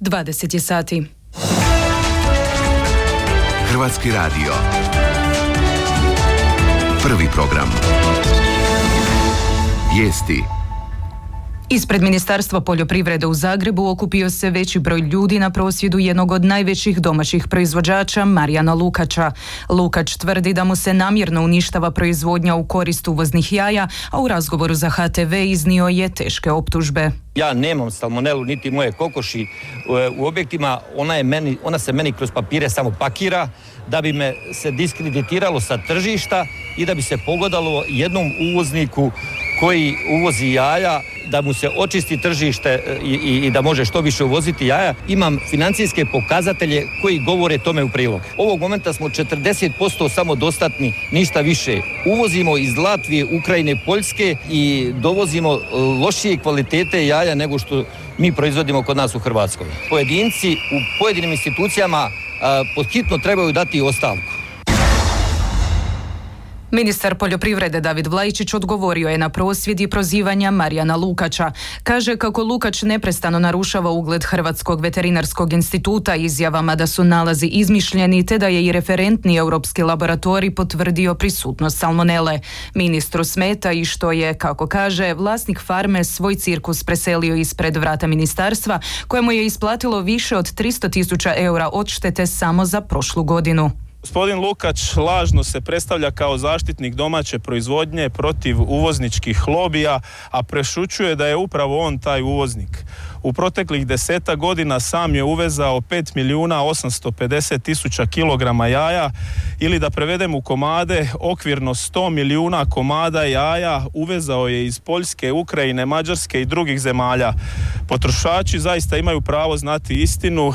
20 je sati. Hrvatski radio. Prvi program. Vijesti. Ispred Ministarstva poljoprivrede u Zagrebu okupio se veći broj ljudi na prosvjedu jednog od najvećih domaćih proizvođača, Marijana Lukača. Lukač tvrdi da mu se namjerno uništava proizvodnja u korist uvoznih jaja, a u razgovoru za HTV iznio je teške optužbe. Ja nemam salmonelu niti moje kokoši u objektima, ona se meni kroz papire samo pakira da bi me se diskreditiralo sa tržišta i da bi se pogodalo jednom uvozniku koji uvozi jaja, da mu se očisti tržište i da može što više uvoziti jaja. Imam financijske pokazatelje koji govore tome u prilog. Ovog momenta smo 40% samodostatni, ništa više. Uvozimo iz Latvije, Ukrajine, Poljske i dovozimo lošije kvalitete jaja nego što mi proizvodimo kod nas u Hrvatskoj. Pojedinci u pojedinim institucijama pod hitno trebaju dati ostavku. Ministar poljoprivrede David Vlaičić odgovorio je na prosvjed i prozivanja Marijana Lukača. Kaže kako Lukač neprestano narušava ugled Hrvatskog veterinarskog instituta izjavama da su nalazi izmišljeni te da je i referentni europski laboratorij potvrdio prisutnost salmonele. Ministru smeta i što je, kako kaže, vlasnik farme svoj cirkus preselio ispred vrata ministarstva kojemu je isplatilo više od 300.000 eura odštete samo za prošlu godinu. Gospodin Lukač lažno se predstavlja kao zaštitnik domaće proizvodnje protiv uvozničkih lobija, a prešućuje da je upravo on taj uvoznik. U proteklih 10 godina sam je uvezao 5.850.000 kilograma jaja ili da prevedem u komade, okvirno 100 milijuna komada jaja uvezao je iz Poljske, Ukrajine, Mađarske i drugih zemalja. Potrošači zaista imaju pravo znati istinu.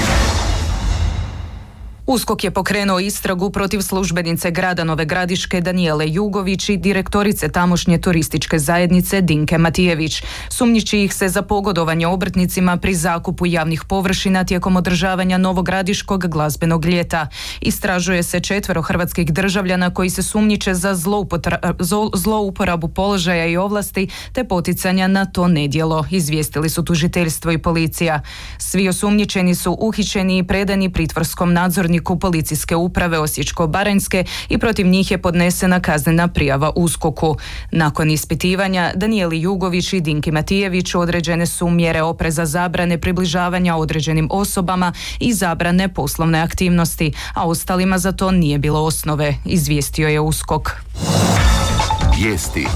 USKOK je pokrenuo istragu protiv službenice grada Nove Gradiške Danijele Jugović i direktorice tamošnje turističke zajednice Dinke Matijević. Sumnjiči ih se za pogodovanje obrtnicima pri zakupu javnih površina tijekom održavanja Novogradiškog glazbenog ljeta. Istražuje se 4 hrvatskih državljana koji se sumnjiče za zlouporabu položaja i ovlasti te poticanja na to nedjelo, izvijestili su tužiteljstvo i policija. Svi osumnjičeni su uhićeni i predani pritvorskom nadzorniku policijske uprave Osječko-baranjske i protiv njih je podnesena kaznena prijava USKOK-u. Nakon ispitivanja Danijeli Jugović i Dinki Matijević određene su mjere opreza, zabrane približavanja određenim osobama i zabrane poslovne aktivnosti, a ostalima za to nije bilo osnove, izvijestio je USKOK. Vijesti.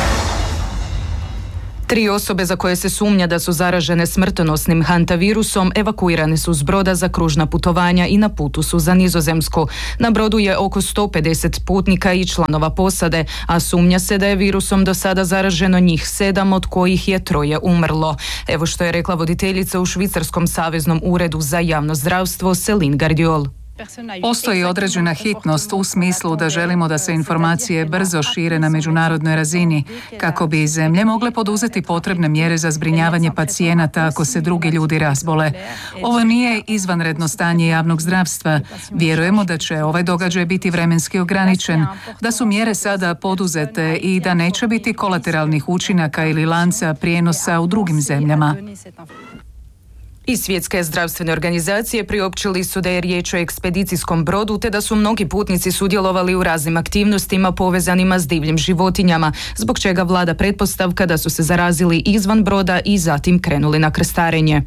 3 osobe za koje se sumnja da su zaražene smrtonosnim hantavirusom evakuirane su s broda za kružna putovanja i na putu su za Nizozemsku. Na brodu je oko 150 putnika i članova posade, a sumnja se da je virusom do sada zaraženo njih 7, od kojih je 3 umrlo. Evo što je rekla voditeljica u Švicarskom saveznom uredu za javno zdravstvo Céline Gardiol. Postoji određena hitnost u smislu da želimo da se informacije brzo šire na međunarodnoj razini kako bi zemlje mogle poduzeti potrebne mjere za zbrinjavanje pacijenata ako se drugi ljudi razbole. Ovo nije izvanredno stanje javnog zdravstva. Vjerujemo da će ovaj događaj biti vremenski ograničen, da su mjere sada poduzete i da neće biti kolateralnih učinaka ili lanca prijenosa u drugim zemljama. Iz Svjetske zdravstvene organizacije priopćili su da je riječ o ekspedicijskom brodu te da su mnogi putnici sudjelovali u raznim aktivnostima povezanima s divljim životinjama, zbog čega vlada pretpostavka da su se zarazili izvan broda i zatim krenuli na krstarenje.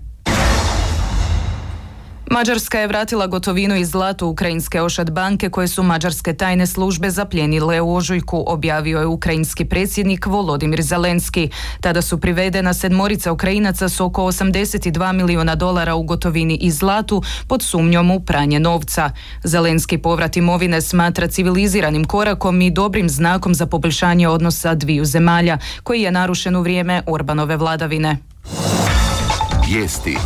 Mađarska je vratila gotovinu i zlato ukrajinske Ošad banke koje su mađarske tajne službe zaplijenile u ožujku, objavio je ukrajinski predsjednik Volodimir Zelenski. Tada su privedena 7 Ukrajinaca s oko $82 milijuna u gotovini i zlatu pod sumnjom u pranje novca. Zelenski povrat imovine smatra civiliziranim korakom i dobrim znakom za poboljšanje odnosa dviju zemalja, koji je narušen u vrijeme Orbanove vladavine. Vijesti.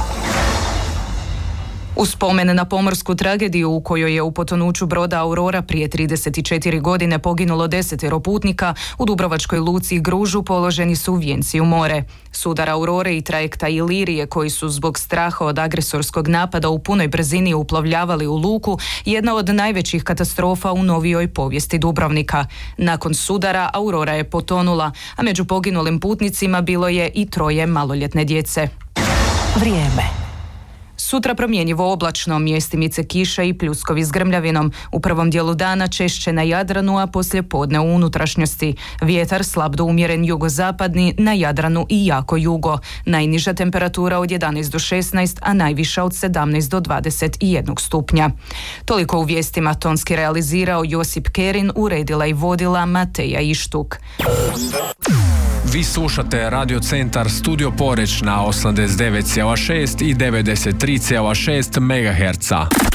U spomen na pomorsku tragediju u kojoj je u potonuću broda Aurora prije 34 godine poginulo 10 putnika, u dubrovačkoj luci Gružu položeni su vijenci u more. Sudar Aurore i trajekta Ilirije, koji su zbog straha od agresorskog napada u punoj brzini uplovljavali u luku, jedna od najvećih katastrofa u novijoj povijesti Dubrovnika. Nakon sudara Aurora je potonula, a među poginulim putnicima bilo je i 3 maloljetne djece. Vrijeme. Sutra promjenjivo oblačno, mjestimice kiša i pljuskovi s grmljavinom. U prvom dijelu dana češće na Jadranu, a poslije podne u unutrašnjosti. Vjetar slab do umjeren jugozapadni, na Jadranu i jako jugo. Najniža temperatura od 11 do 16, a najviša od 17 do 21 stupnja. Toliko u vijestima tonski realizirao Josip Kerin, uredila i vodila Mateja Ištuk. Vi slušate Radio Centar Studio Poreć na 89,6 i 93,6 MHz.